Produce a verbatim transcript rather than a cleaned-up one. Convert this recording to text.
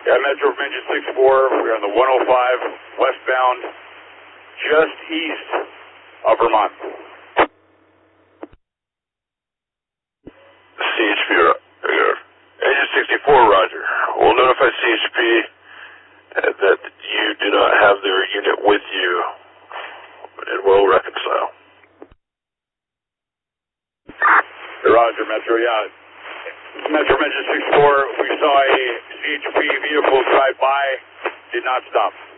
Yeah, Metro from Engine six four, we're on the one oh five westbound, just east of Vermont. C H P, uh, Engine sixty-four, roger. We'll notify C H P that you do not have their unit with you, and we'll reconcile. Roger, Metro, yeah. Metro Engine six four, we saw a C H P vehicle drive by, did not stop.